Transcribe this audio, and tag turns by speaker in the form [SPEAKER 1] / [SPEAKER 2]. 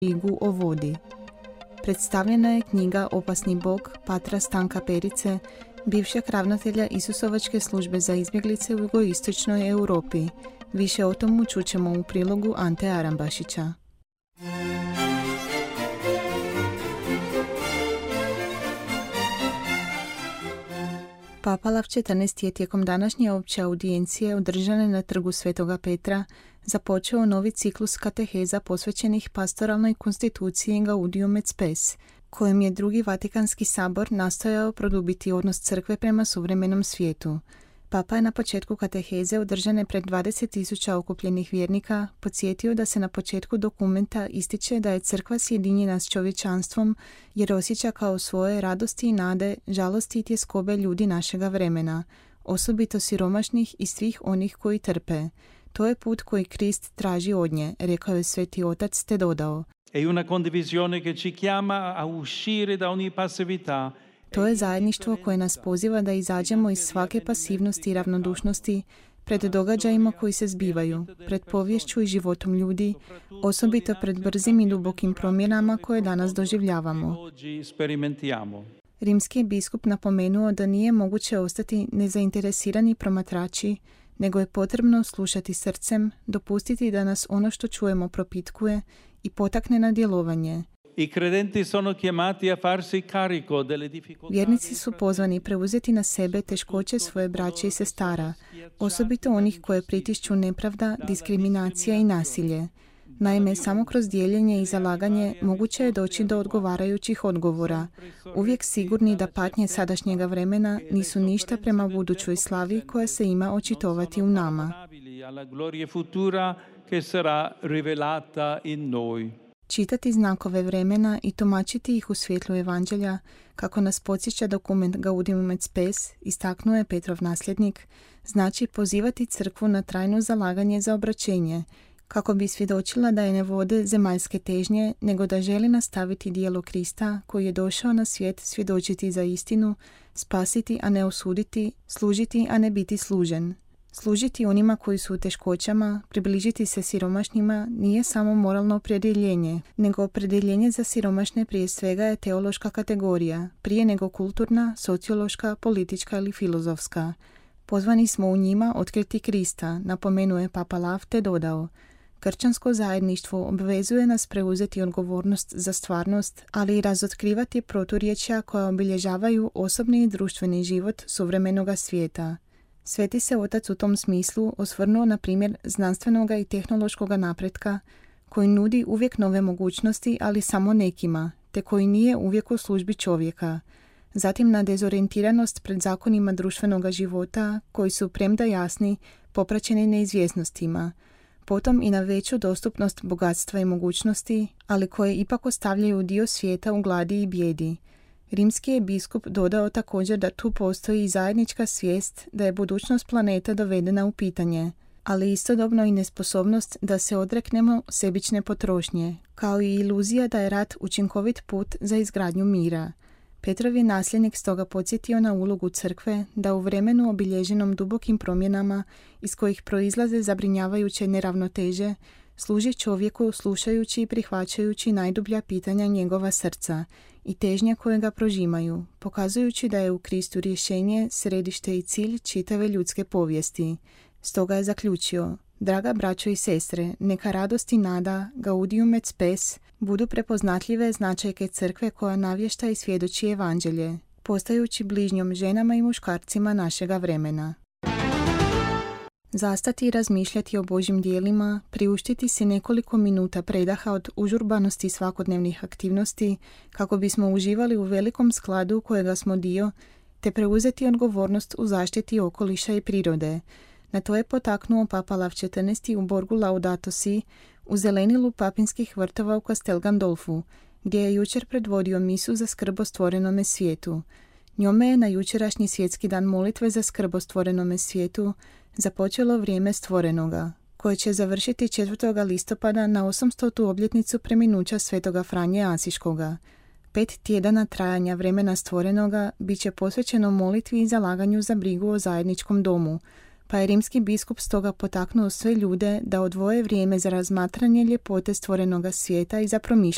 [SPEAKER 1] brigu o vodi. Predstavljena je knjiga Opasni Bog patra Stanka Perice, bivšeg ravnatelja Isusovačke službe za izbjeglice u jugoistočnoj Europi. Više o tomu čućemo u prilogu Ante Arambašića. Papa Lav XIV je tijekom današnje opće audijencije održane na trgu Svetoga Petra započeo novi ciklus kateheza posvećenih pastoralnoj konstituciji Gaudium et Spes, kojem je Drugi Vatikanski sabor nastojao produbiti odnos crkve prema suvremenom svijetu. Papa je na početku kateheze održane pred 20.000 okupljenih vjernika podsjetio da se na početku dokumenta ističe da je crkva sjedinjena s čovječanstvom jer osjeća kao svoje radosti i nade, žalosti i tjeskobe ljudi našega vremena, osobito siromašnih i svih onih koji trpe. To je put koji Krist traži od nje, rekao je Sveti Otac te dodao.
[SPEAKER 2] È una condivisione che ci chiama a uscire da ogni passività.
[SPEAKER 1] To je zajedništvo koje nas poziva da izađemo iz svake pasivnosti i ravnodušnosti pred događajima koji se zbivaju, pred poviješću i životom ljudi, osobito pred brzim i dubokim promjenama koje danas doživljavamo. Rimski je biskup napomenuo da nije moguće ostati nezainteresirani promatrači, nego je potrebno slušati srcem, dopustiti da nas ono što čujemo propitkuje i potakne na djelovanje. Vjernici su pozvani preuzeti na sebe teškoće svoje braće i sestara, osobito onih koje pritišću nepravda, diskriminacija i nasilje. Naime, samo kroz dijeljenje i zalaganje moguće je doći do odgovarajućih odgovora, uvijek sigurni da patnje sadašnjega vremena nisu ništa prema budućoj slavi koja se ima očitovati u nama. Čitati znakove vremena i tumačiti ih u svjetlu evanđelja, kako nas podsjeća dokument Gaudium et Spes, istaknuo je Petrov nasljednik, znači pozivati crkvu na trajno zalaganje za obraćenje, kako bi svjedočila da je ne vode zemaljske težnje, nego da želi nastaviti djelo Krista koji je došao na svijet svjedočiti za istinu, spasiti, a ne osuditi, služiti, a ne biti služen. Služiti onima koji su u teškoćama, približiti se siromašnima nije samo moralno opredjeljenje, nego opredjeljenje za siromašne prije svega je teološka kategorija, prije nego kulturna, sociološka, politička ili filozofska. Pozvani smo u njima otkriti Krista, napomenuje Papa Lav te dodao. Kršćansko zajedništvo obvezuje nas preuzeti odgovornost za stvarnost, ali i razotkrivati proturječja koja obilježavaju osobni i društveni život suvremenoga svijeta. Sveti se Otac u tom smislu osvrnuo na primjer znanstvenoga i tehnološkoga napretka, koji nudi uvijek nove mogućnosti, ali samo nekima, te koji nije uvijek u službi čovjeka. Zatim na dezorijentiranost pred zakonima društvenoga života, koji su premda jasni, popraćeni neizvjesnostima. Potom i na veću dostupnost bogatstva i mogućnosti, ali koje ipak ostavljaju dio svijeta u gladi i bijedi. Rimski je biskup dodao također da tu postoji i zajednička svijest da je budućnost planeta dovedena u pitanje, ali istodobno i nesposobnost da se odreknemo sebične potrošnje, kao i iluzija da je rat učinkovit put za izgradnju mira. Petrov je nasljednik stoga podsjetio na ulogu crkve da u vremenu obilježenom dubokim promjenama iz kojih proizlaze zabrinjavajuće neravnoteže, služi čovjeku slušajući i prihvaćajući najdublja pitanja njegova srca i težnje koje ga prožimaju, pokazujući da je u Kristu rješenje, središte i cilj čitave ljudske povijesti. Stoga je zaključio: draga braćo i sestre, neka radost i nada, Gaudium et Spes, budu prepoznatljive značajke crkve koja navješta i svjedoči evanđelje, postajući bližnjom ženama i muškarcima našega vremena. Zastati i razmišljati o Božjim djelima, priuštiti si nekoliko minuta predaha od užurbanosti svakodnevnih aktivnosti kako bismo uživali u velikom skladu kojega smo dio, te preuzeti odgovornost u zaštiti okoliša i prirode. Na to je potaknuo Papa Lav XIV u Borgu Laudato Si, u zelenilu papinskih vrtova u Castel Gandolfu, gdje je jučer predvodio misu za skrb o stvorenome svijetu. Njome je na jučerašnji svjetski dan molitve za skrb o stvorenome svijetu započelo vrijeme stvorenoga, koje će završiti 4. listopada na 800. obljetnicu preminuća svetoga Franje Asiškoga. 5 tjedana trajanja vremena stvorenoga bit će posvećeno molitvi i zalaganju za brigu o zajedničkom domu, pa je rimski biskup stoga potaknuo sve ljude da odvoje vrijeme za razmatranje ljepote stvorenoga svijeta i za promišljanje